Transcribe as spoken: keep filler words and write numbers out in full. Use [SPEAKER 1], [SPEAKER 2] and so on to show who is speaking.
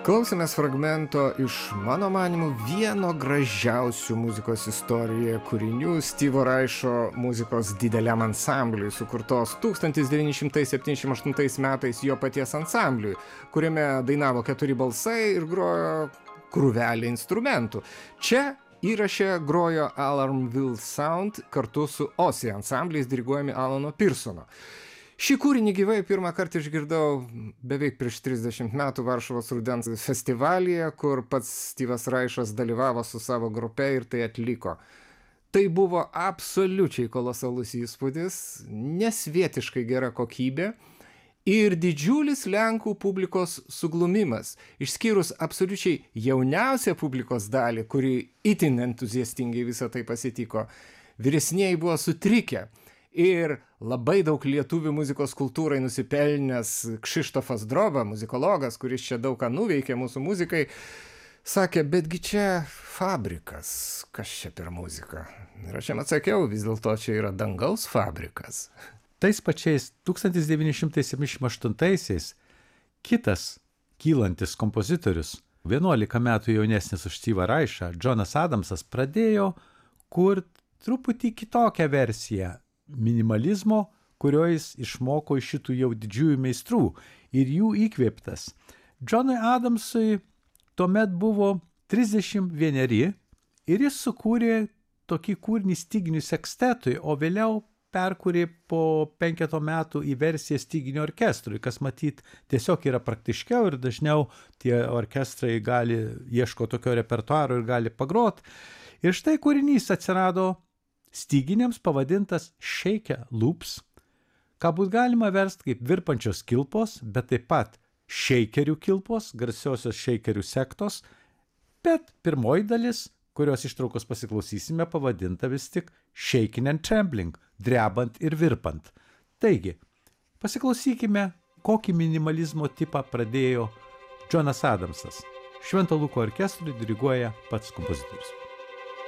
[SPEAKER 1] Klausėmės fragmento iš, mano manymu, vieno gražiausių muzikos istorijoje kūrinių Styvo Raišo muzikos dideliam ansambliui, sukurtos tūkstantis devyni šimtai septyniasdešimt aštuntais metais jo paties ansambliui, kuriame dainavo keturi balsai ir grojo krūvelė instrumentų. Čia įraše grojo Alarmville Sound kartu su Osi ansambliais diriguojami Alano Pirsono. Šį kūrinį gyvai pirmą kartą išgirdau beveik prieš trisdešimt metų Varšuvos rudens festivalyje, kur pats Styvas Raišas dalyvavo su savo grupe ir tai atliko. Tai buvo absoliučiai kolosalus įspūdis, nesvietiškai gera kokybė ir didžiulis Lenkų publikos suglumimas, išskyrus absoliučiai jauniausią publikos dalį, kuri itin entuziastingai visą tai pasitiko. Vyresnieji buvo sutrikę. Ir labai daug lietuvių muzikos kultūrai nusipelnęs Kšištofas Droba, muzikologas, kuris čia daug ką nuveikė mūsų muzikai, sakė, betgi čia fabrikas, kas čia per muzika. Ir aš jam atsakiau, vis dėlto čia yra dangaus fabrikas.
[SPEAKER 2] Tais pačiais tūkstantis devyni šimtai septyniasdešimt aštuntaisiais kitas kylantis kompozitorius, vienuolika metų jaunesnis už Styvą Raišą, Džonas Adamsas, pradėjo kurti truputį kitokią versiją minimalizmo, kurio jis išmoko iš šitų jau didžiųjų meistrų ir jų įkvėptas. Džonui Adamsui tuomet buvo trisdešimt vieneri ir jis sukūrė tokį kūrinį styginių sekstetui, o vėliau perkūrė po penketo metų į versiją styginių orkestrui, kas matyt tiesiog yra praktiškiau ir dažniau tie orkestrai gali ieško tokio repertuaro ir gali pagrot. Ir štai kūrinys atsirado styginiams pavadintas Shaker Loops, ką būt galima verst kaip virpančios kilpos, bet taip pat šeikerių kilpos, garsiosios šeikerių sektos, bet pirmoji dalis, kurios ištraukos pasiklausysime, pavadinta vis tik Shaking and Trembling, drebant ir virpant. Taigi, pasiklausykime, kokį minimalizmo tipą pradėjo Džonas Adamsas. Švento Luko orkestrui diriguoja pats kompozitorius.